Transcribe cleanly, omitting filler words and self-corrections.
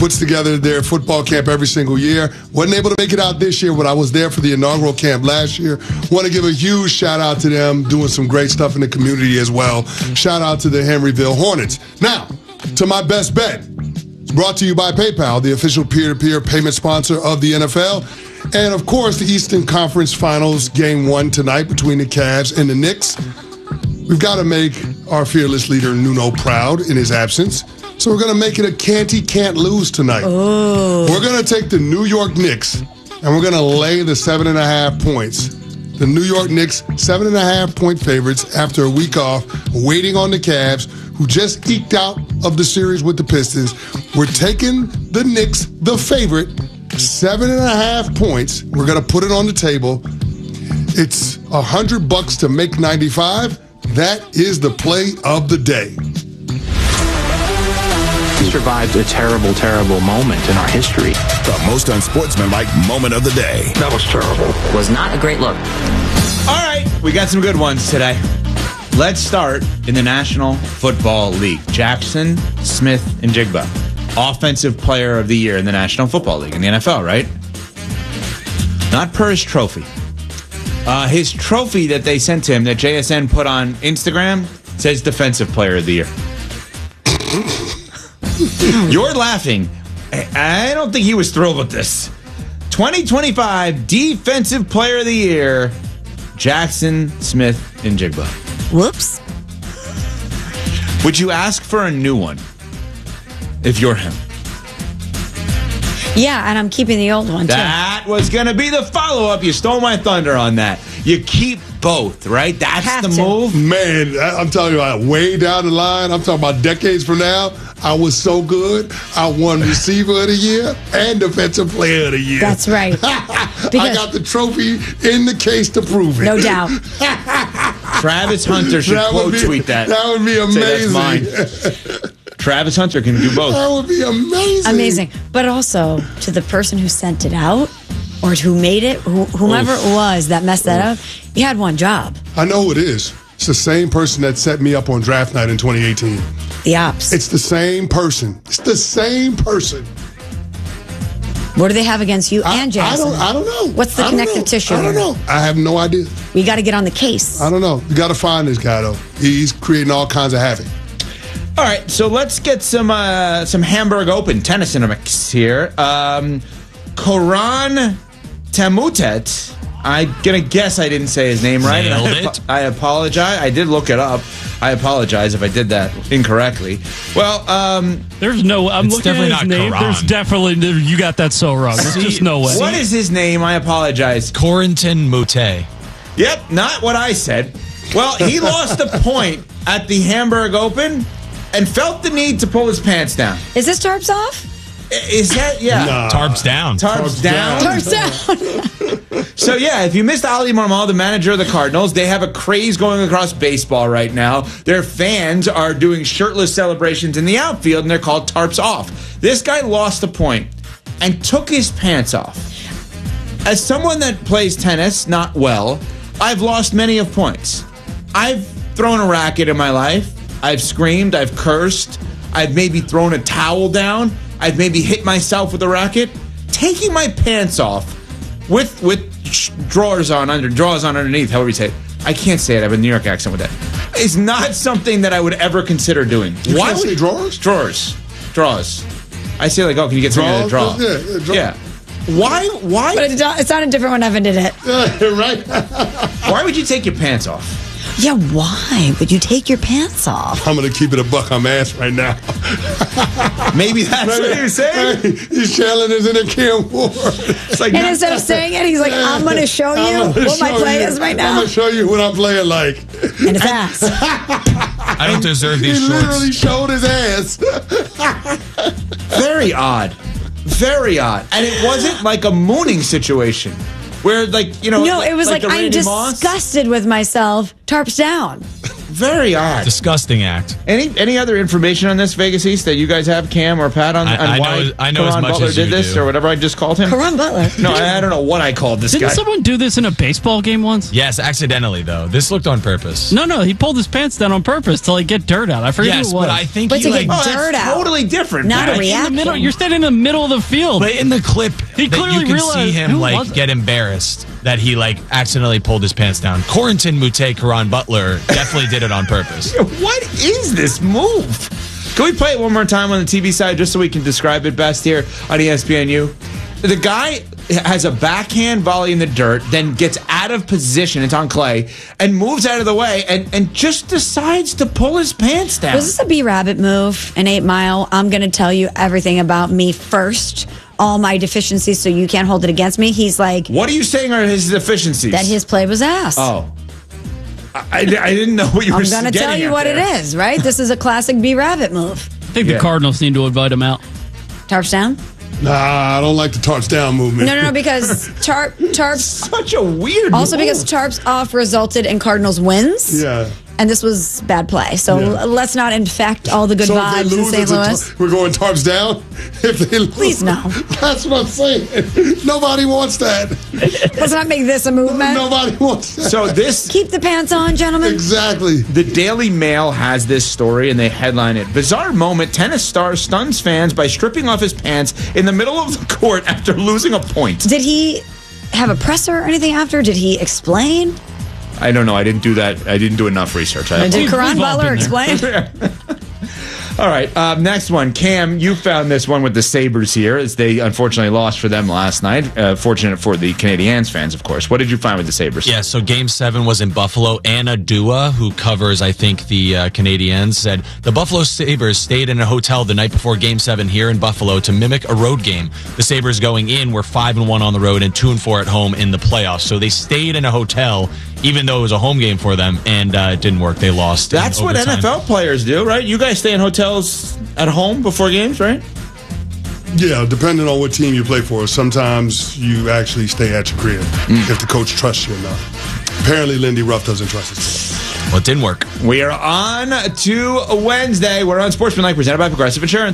puts together their football camp every single year. Wasn't able to make it out this year, but I was there for the inaugural camp last year. Want to give a huge shout out to them, doing some great stuff in the community as well. Shout out to the Henryville Hornets. Now, to my best bet. It's brought to you by PayPal, the official peer-to-peer payment sponsor of the NFL. And, of course, the Eastern Conference Finals Game 1 tonight between the Cavs and the Knicks. We've got to make our fearless leader Nuno proud in his absence. So we're going to make it a can't lose tonight. Oh. We're going to take the New York Knicks, and we're going to lay the 7.5 points. The New York Knicks, 7.5-point favorites after a week off, waiting on the Cavs, who just eked out of the series with the Pistons. We're taking the Knicks, the favorite, 7.5 points. We're going to put it on the table. It's $100 to make 95. That is the play of the day. We survived a terrible, terrible moment in our history. The most unsportsmanlike moment of the day. That was terrible. Was not a great look. All right, we got some good ones today. Let's start in the National Football League. Jackson Smith-Njigba, Offensive Player of the Year in the National Football League, in the NFL, right? Not per his trophy. His trophy that they sent to him, that JSN put on Instagram, says Defensive Player of the Year. You're laughing. I don't think he was thrilled with this. 2025 Defensive Player of the Year, Jackson Smith-Njigba. Whoops. Would you ask for a new one if you're him? Yeah, and I'm keeping the old one, too. That was going to be the follow-up. You stole my thunder on that. You keep both, right? That's the move? Man, I'm telling you, way down the line, I'm talking about decades from now, I was so good, I won Receiver of the Year and Defensive Player of the Year. That's right. I got the trophy in the case to prove it. No doubt. Travis Hunter should quote tweet that. That would be amazing. That's mine. Travis Hunter can do both. That would be amazing. Amazing. But also, to the person who sent it out, or who made it, whomever it was that messed that up, you had one job. I know who it is. It's the same person that set me up on draft night in 2018. The ops. It's the same person. It's the same person. What do they have against you and Jackson? I don't know. What's the connective tissue? I don't know. I have no idea. We got to get on the case. I don't know. You got to find this guy, though. He's creating all kinds of havoc. All right, so let's get some Hamburg Open tennis in the mix here. Koran Tamutet. I'm going to guess I didn't say his name right. Nailed it. I apologize. I did look it up. I apologize if I did that incorrectly. Well, there's no. I'm looking at his name. Quran. There's definitely you got that so wrong. There's just no way. What is his name? I apologize. Corentin Moutet. Yep, not what I said. Well, he lost a point at the Hamburg Open and felt the need to pull his pants down. Is this tarps off? Is that, yeah. Nah. Tarps down. Tarps down. Tarps down. So, yeah, if you missed Ali Marmol, the manager of the Cardinals, they have a craze going across baseball right now. Their fans are doing shirtless celebrations in the outfield, and they're called tarps off. This guy lost a point and took his pants off. As someone that plays tennis, not well, I've lost many of points. I've thrown a racket in my life. I've screamed. I've cursed. I've maybe thrown a towel down. I've maybe hit myself with a racket. Taking my pants off with drawers on underneath, however you say it. I can't say it. I have a New York accent with that. It's not something that I would ever consider doing. Why would you say drawers? Drawers. I say like, oh, can you get something to draw? Yeah. Why? But it sounded different when Evan did it. Right? Why would you take your pants off? Yeah, why would you take your pants off? I'm going to keep it a buck on my ass right now. Maybe that's what you're saying? Hey, he's channeling his inner Kim Ward. It's like, and instead of saying it, he's like, I'm going to show you what my play is right now. I'm going to show you what I'm playing like. And his ass. I don't deserve these He shorts. literally showed his ass. Very odd. Very odd. And it wasn't like a mooning situation where, like, you know. No, it was like I'm Randy Moss. disgusted with myself. Tarps down. Very odd. Disgusting act. Any other information on this, Vegas East, that you guys have, Cam or Pat, on why I know as Caron much Butler as did you this do. or whatever I just called him? Caron Butler. No, I don't know what I called this Didn't guy. someone do this in a baseball game once? Yes, accidentally though. This looked on purpose. No, he pulled his pants down on purpose to like get dirt out. I forget Yes, who it was. but I think But he to like. get Oh, dirt that's out. totally different. Not Pat. a reaction. in the middle, you're standing in the middle of the field. But in the clip, He that clearly you can realized- see him who like was it? get embarrassed that he like accidentally pulled his pants down. Corentin Mute Caron Butler definitely did it on purpose. What is this move? Can we play it one more time on the TV side just so we can describe it best here on ESPNU? The guy has a backhand volley in the dirt, then gets out of position, it's on clay, and moves out of the way and just decides to pull his pants down. Was this a B-Rabbit move, an 8 Mile? I'm going to tell you everything about me first, all my deficiencies, so you can't hold it against me. He's like, What are you saying are his deficiencies? that his play was ass. Oh. I didn't know what you were I'm getting going to tell you at what there. it is, right? This is a classic B-Rabbit move. I think the Cardinals need to invite him out. Tarps down? Nah, I don't like the tarps down movement. No, because Tarps... Such a weird Also move. because Tarps off resulted in Cardinals wins. Yeah. And this was bad play. So Yeah. let's not infect all the good So if vibes they in lose, St. it's a Louis. we're going tarps down. If they lose, Please no. That's what I'm saying. Nobody wants that. Let's not make this a movement. Nobody wants that. So this... Keep the pants on, gentlemen. Exactly. The Daily Mail has this story, and they headline it. Bizarre moment, tennis star stuns fans by stripping off his pants in the middle of the court after losing a point. Did he have a presser or anything after? Did he explain? I don't know. I didn't do that. I didn't do enough research. Did Caron we've all Butler been there. explain? All right, next one. Cam, you found this one with the Sabres here, as they unfortunately lost for them last night. Fortunate for the Canadiens fans, of course. What did you find with the Sabres? Yeah, so Game 7 was in Buffalo. Anna Dua, who covers, I think, the Canadiens, said the Buffalo Sabres stayed in a hotel the night before Game 7 here in Buffalo to mimic a road game. The Sabres going in were 5-1 on the road and 2-4 at home in the playoffs. So they stayed in a hotel, even though it was a home game for them, and it didn't work. They lost. That's in what overtime. NFL players do, right? You guys stay in hotels at home before games, right? Yeah, depending on what team you play for, sometimes you actually stay at your crib if the coach trusts you enough. Apparently, Lindy Ruff doesn't trust his team. Well, it didn't work. We are on to Wednesday. We're on Sportsmanlike, presented by Progressive Insurance.